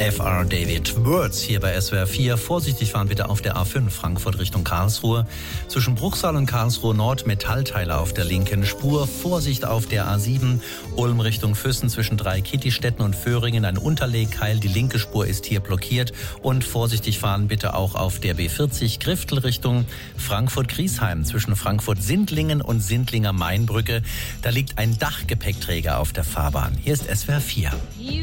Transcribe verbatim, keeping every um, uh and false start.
F R David Words hier bei S W R vier. Vorsichtig fahren bitte auf der A fünf Frankfurt Richtung Karlsruhe. Zwischen Bruchsal und Karlsruhe Nord Metallteile auf der linken Spur. Vorsicht auf der A sieben Ulm Richtung Füssen zwischen Dreikittistetten und Föhringen. Ein Unterlegkeil. Die linke Spur ist hier blockiert. Und vorsichtig fahren bitte auch auf der B vierzig Griftel Richtung Frankfurt-Griesheim zwischen Frankfurt-Sindlingen und Sindlinger Mainbrücke. Da liegt ein Dachgepäckträger auf der Fahrbahn. Hier ist S W R vier.